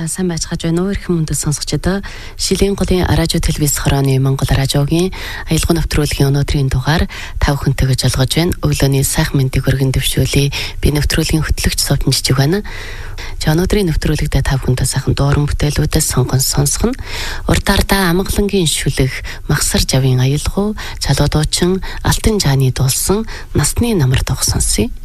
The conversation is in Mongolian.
За сайн байцгааж байна уу эрхэм хүндэт сонсогчдоо. Шилийн голын радио телевиз хорооны Монгол радиогийн аялал нэвтрүүлгийн өнөөдрийн дугаар 5 хүнтэйгээ жолгож байна. Өглөөний сайхан мэндийг өргөн дэвшүүлье. Би нэвтрүүлгийн хөтлөгч Совдон Жижиг байна. За өнөөдрийн нэвтрүүлэгтээ 5 хүнтэй сайхан дууран бүтээлүүдээс сонсох нь уртаардаа амгалангийн шүлэг, махсар жавын аялгау, залуу дуучин, алтан жааны дуулсан насны намар дуух сонсъё.